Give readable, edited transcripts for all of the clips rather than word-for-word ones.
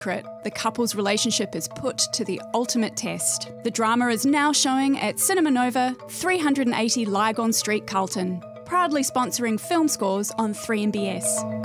The couple's relationship is put to the ultimate test. The drama is now showing at Cinema Nova, 380 Lygon Street, Carlton, proudly sponsoring film scores on 3MBS.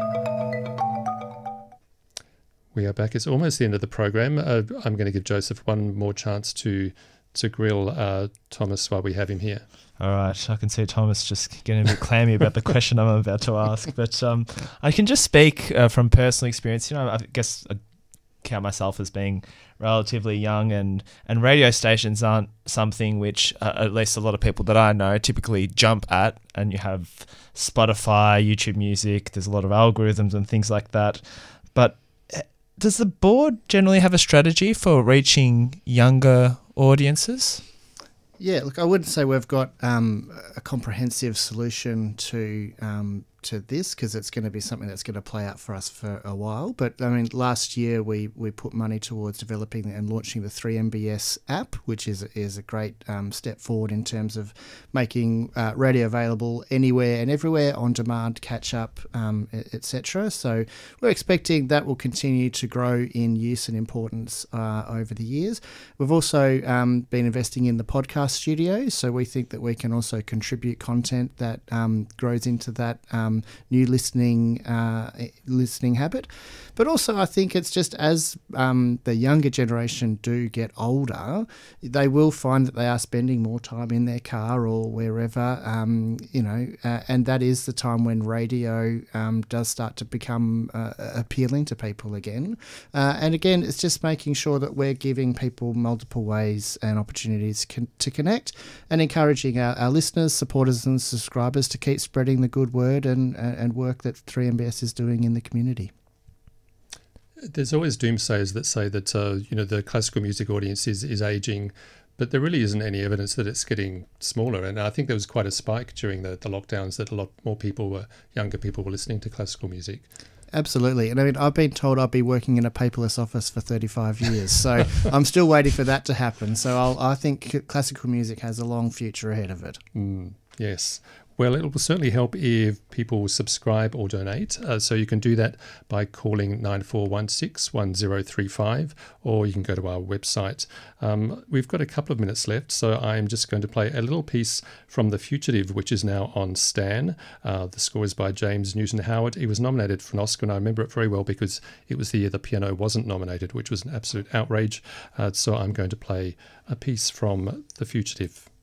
We are back. It's almost the end of the program. I'm going to give Joseph one more chance to grill Thomas while we have him here. All right, I can see Thomas just getting a bit clammy about the question I'm about to ask, but I can just speak from personal experience. You know, I guess I count myself as being relatively young, and radio stations aren't something which at least a lot of people that I know typically jump at. And you have Spotify, YouTube Music, there's a lot of algorithms and things like that. But does the board generally have a strategy for reaching younger audiences? Yeah, look, I wouldn't say we've got a comprehensive solution to this, because it's going to be something that's going to play out for us for a while. But I mean, last year we put money towards developing and launching the 3MBS app, which is a great step forward in terms of making radio available anywhere and everywhere, on demand, catch up, etc. So we're expecting that will continue to grow in use and importance over the years. We've also been investing in the podcast studio, so we think that we can also contribute content that grows into that new listening habit. But also, I think it's just as the younger generation do get older, they will find that they are spending more time in their car or wherever, and that is the time when radio does start to become appealing to people again. And again, it's just making sure that we're giving people multiple ways and opportunities to connect, and encouraging our listeners, supporters and subscribers to keep spreading the good word and work that 3MBS is doing in the community. There's always doomsayers that say that the classical music audience is aging, but there really isn't any evidence that it's getting smaller. And I think there was quite a spike during the lockdowns that a lot more younger people were listening to classical music. Absolutely. And I mean, I've been told I'll be working in a paperless office for 35 years, so I'm still waiting for that to happen. So I think classical music has a long future ahead of it. Yes. Well, it will certainly help if people subscribe or donate. So you can do that by calling 9416-1035, or you can go to our website. We've got a couple of minutes left, so I'm just going to play a little piece from The Fugitive, which is now on Stan. The score is by James Newton Howard. He was nominated for an Oscar, and I remember it very well because it was the year The Piano wasn't nominated, which was an absolute outrage. So I'm going to play a piece from The Fugitive.